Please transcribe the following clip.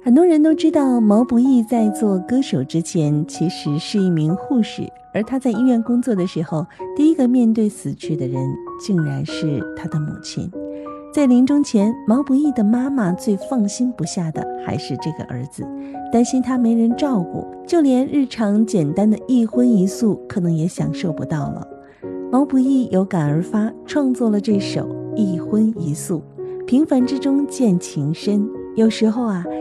很多人都知道毛不易在做歌手之前其实是一名护士，而他在医院工作的时候，第一个面对死去的人竟然是他的母亲。在临终前，毛不易的妈妈最放心不下的还是这个儿子，担心他没人照顾，就连日常简单的一荤一素可能也享受不到了。毛不易有感而发，创作了这首《一荤一素》，平凡之中见情深。有时候啊，